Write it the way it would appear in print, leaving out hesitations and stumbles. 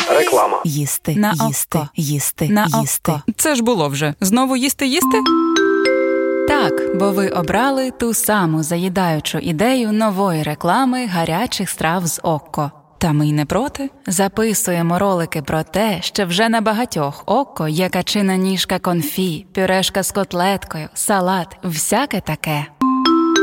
Реклама. Їсти, На їсти, око. їсти, На їсти. око. Це ж було вже. Знову їсти? Так, бо ви обрали ту саму заїдаючу ідею нової реклами гарячих страв з Окко. Та ми й не проти. Записуємо ролики про те, що вже на багатьох Окко є качина ніжка конфі, пюрешка з котлеткою, салат, всяке таке.